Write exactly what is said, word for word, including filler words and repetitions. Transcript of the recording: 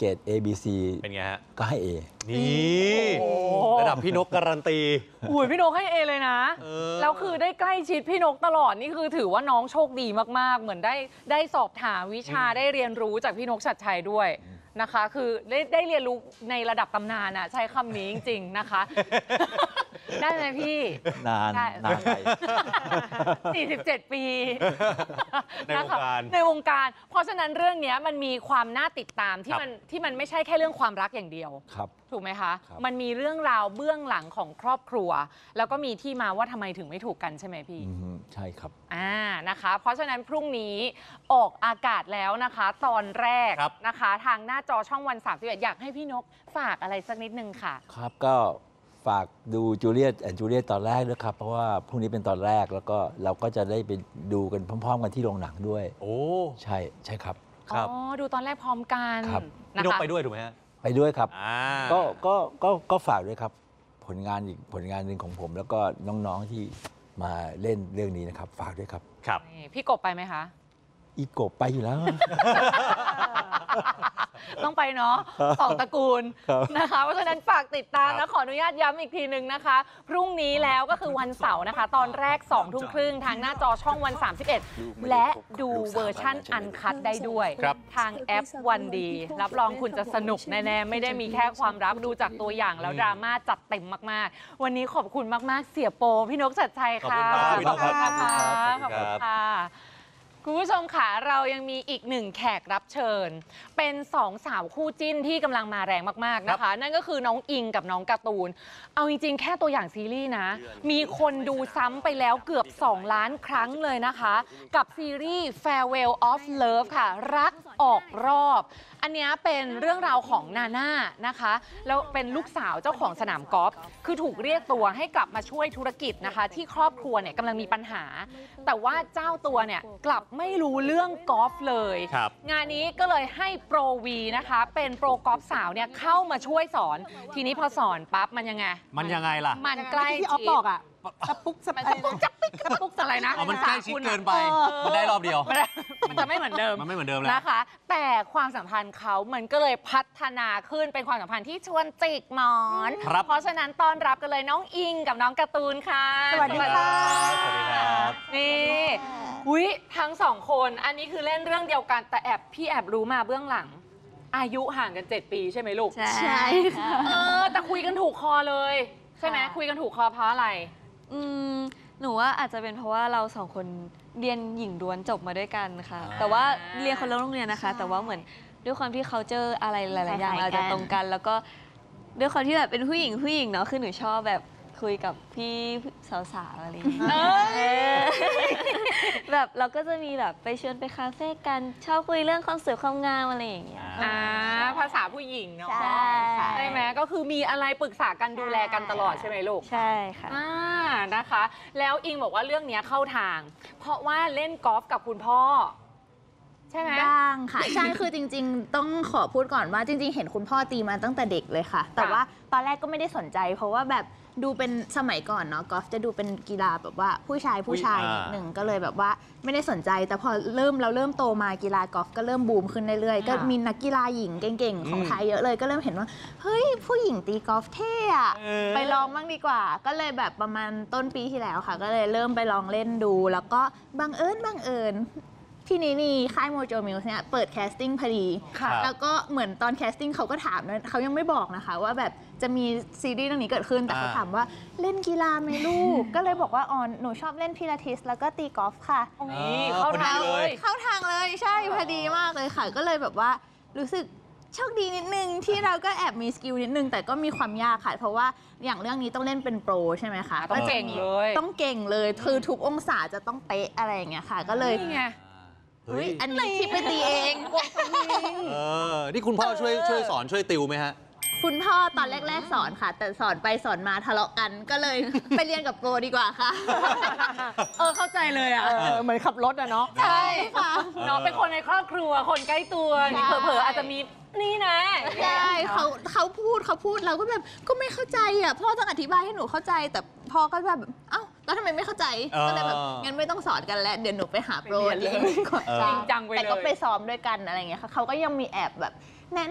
เกรด A B C เป็นไงฮะก็ให้ A นี่ระดับพี่นกการันตีอุ้ยพี่นกให้เอเลยนะแล้วคือได้ใกล้ชิดพี่นกตลอดนี่คือถือว่าน้องโชคดีมากๆเหมือนได้ได้สอบถามวิชาได้เรียนรู้จากพี่นกชัดชัยด้วยนะคะคือได้ได้เรียนรู้ในระดับตำนานอะใช้คำนี้จริงๆนะคะ ได้ไหมพี่นานนานไปสี่สิบเจ็ดปีในวงการในวงการเพราะฉะนั้นเรื่องนี้มันมีความน่าติดตามที่มันที่มันไม่ใช่แค่เรื่องความรักอย่างเดียวครับถูกไหมคะมันมีเรื่องราวเบื้องหลังของครอบครัวแล้วก็มีที่มาว่าทำไมถึงไม่ถูกกันใช่ไหมพี่ใช่ครับอ่านะคะเพราะฉะนั้นพรุ่งนี้ออกอากาศแล้วนะคะตอนแรกนะคะทางหน้าจอช่องวันสามสิบเอ็ดอยากให้พี่นกฝากอะไรสักนิดนึงค่ะครับก็ฝากดูจูเลียตแอนด์จูเลียตตอนแรกด้วยครับเพราะว่าพรุ่งนี้เป็นตอนแรกแล้วก็เราก็จะได้ไปดูกันพร้อมๆกันที่โรงหนังด้วยโอ้ใช่ใช่ครับครับอ๋อดูตอนแรกพร้อมกันพี่นกไปด้วยถูกไหมฮะไปด้วยครับก็ก็ก็ก็ฝากด้วยครับผลงานอีกผลงานหนึ่งของผมแล้วก็น้องๆที่มาเล่นเรื่องนี้นะครับฝากด้วยครับครับพี่กบไปไหมคะอีกบไปอยู่แล้วต้องไปเนาะสองตระกูลนะคะเพราะฉะนั้นฝากติดตามและขออนุญาตย้ำอีกทีหนึ่งนะคะพรุ่งนี้แล้วก็คือวันเสาร์นะคะตอนแรกสองทุ่มครึ่งทางหน้าจอช่องวันสามสิบเอ็ดและดูเวอร์ชั่นอันคัทได้ด้วยทางแอปวันดีรับรองคุณจะสนุกแน่ๆไม่ได้มีแค่ความรักดูจากตัวอย่างแล้วดราม่าจัดเต็มมากๆวันนี้ขอบคุณมากๆเสียโปพี่นกชัดชัยค่ะขอบคุณครับขอบคุณค่ะคุณผู้ชมค่ะเรายังมีอีกหนึ่งแขกรับเชิญเป็นสองสาวคู่จิ้นที่กำลังมาแรงมากๆนะคะนั่นก็คือน้องอิงกับน้องการ์ตูนเอาจริงๆแค่ตัวอย่างซีรีส์นะมีคนดูซ้ำไปแล้วเกือบสองล้านครั้งเลยนะคะกับซีรีส์ Farewell of Love ค่ะรักออกรอบอันนี้เป็นเรื่องราวของนาน่านะคะแล้วเป็นลูกสาวเจ้าของสนามกอล์ฟคือถูกเรียกตัวให้กลับมาช่วยธุรกิจนะคะที่ครอบครัวเนี่ยกำลังมีปัญหาแต่ว่าเจ้าตัวเนี่ยกลับไม่รู้เรื่องกอล์ฟเลยงานนี้ก็เลยให้โปรวีนะคะเป็นโปรกอล์ฟสาวเนี่ยเข้ามาช่วยสอนทีนี้พอสอนปั๊บมันยังไงมันยังไงล่ะมันใกล้ที่ออฟบอกอะกระปุกสะปุกจับปิ๊กกระปุกอะไรนะมันใกล้ชิดเกินไปมันได้รอบเดียวมันจะไม่เหมือนเดิมมันไม่เหมือนเดิมแล้วนะคะแต่ความสัมพันธ์เขามันก็เลยพัฒนาขึ้นเป็นความสัมพันธ์ที่ชวนจิกหมอนเพราะฉะนั้นต้อนรับกันเลยน้องอิงกับน้องการ์ตูนค่ะสวัสดีค่ะสวัสดีครับนี่อุ๊ยทั้งสองคนอันนี้คือเล่นเรื่องเดียวกันแต่แอบพี่แอบรู้มาเบื้องหลังอายุห่างกันเจ็ดปีใช่ไหมลูกใช่ค่ะเออแต่คุยกันถูกคอเลยใช่ไหมคุยกันถูกคอเพราะอะไรอืมหนูว่าอาจจะเป็นเพราะว่าเราสองคนเรียนหญิงล้วนจบมาด้วยกันค่ะแต่ว่าเรียนคนละโรงเรียนนะคะแต่ว่าเหมือนด้วยความที่เขาเจออะไรหลายๆอย่างอาจจะตรงกันแล้วก็ด้วยความที่แบบเป็นผู้หญิงผู้หญิงเนาะคือหนูชอบแบบคุยกับพี่สาวๆอะไรอย่างเงี้ยแบบเราก็จะมีแบบไปชวนไปคาเฟ่กันชอบคุยเรื่องความสวยความงามอะไรอย่างเงี้ยอ่าภาษาผู้หญิงเนาะใช่ใช่ไหมก็คือมีอะไรปรึกษากันดูแลกันตลอดใช่ไหมลูกใช่ค่ะอ่านะคะแล้วอิงบอกว่าเรื่องนี้เข้าทางเพราะว่าเล่นกอล์ฟกับคุณพ่อใช่ไหมบ้างค่ะใช่คือจริงๆต้องขอพูดก่อนว่าจริงๆเห็นคุณพ่อตีมาตั้งแต่เด็กเลยค่ะแต่ว่าตอนแรกก็ไม่ได้สนใจเพราะว่าแบบดูเป็นสมัยก่อนเนาะกอล์ฟจะดูเป็นกีฬาแบบว่าผู้ชายผู้ชายนิดหนึ่งก็เลยแบบว่าไม่ได้สนใจแต่พอเริ่มเราเริ่มโตมากีฬากอล์ฟก็เริ่มบูมขึ้นเรื่อยๆก็มีนักกีฬาหญิงเก่งๆของไทยเยอะเลยก็เริ่มเห็นว่าเฮ้ยผู้หญิงตีกอล์ฟเท่อะไปลองบ้างดีกว่าก็เลยแบบประมาณต้นปีที่แล้วค่ะก็เลยเริ่มไปลองเล่นดูแล้วก็บังเอิญบังเอิญพี่นี่นี่ค่ายโมโจมิวส์เนี่ยเปิดแคสติ้งพอดีแล้วก็เหมือนตอนแคสติ้งเขาก็ถามนะเขายังไม่บอกนะคะว่าแบบจะมีซีรีส์เรื่องนี้เกิดขึ้นแต่เขาถามว่าเล่นกีฬาไหมลูกก็เลยบอกว่าอ๋อหนูชอบเล่นพิลาทิสแล้วก็ตีกอล์ฟค่ะเข้าทางเลยเข้าทางเลยใช่พอดีมากเลยค่ะก็เลยแบบว่ารู้สึกโชคดีนิดนึงที่เราก็แอบมีสกิลนิดนึงแต่ก็มีความยากค่ะเพราะว่าอย่างเรื่องนี้ต้องเล่นเป็นโปรใช่ไหมคะต้องเก่งเลยต้องเก่งเลยคือทุกองศาจะต้องเป๊ะอะไรอย่างเงี้ยค่ะก็เลยเฮ้ยอันนี้ที่ไปตีเองเออนี่คุณพ่อช่วยช่วยสอนช่วยติวไหมฮะคุณพ่อตอนแรกๆสอนค่ะแต่สอนไปสอนมาทะเลาะกันก็เลยไปเรียนกับโปรดีกว่าค่ะเออเข้าใจเลยอ่ะเหมือนขับรถอะเนาะใช่ค่ะเนาะเป็นคนในครอบครัวคนใกล้ตัวนี่เผลอๆอาจจะมีนี่นะใช่เขาเขาพูดเขาพูดเราก็แบบก็ไม่เข้าใจอ่ะพ่อต้องอธิบายให้หนูเข้าใจแต่พ่อก็แบบเอ้าแล้วทำไมไม่เข้าใจก็เลยแบบงั้นไม่ต้องสอนกันแล้วเดี๋ยวหนูไปหาโปรเองก่อนจริงจังไปเลยแต่ก็ไปซ้อมด้วยกันอะไรเงี้ยค่ะเขาก็ยังมีแอบแบบ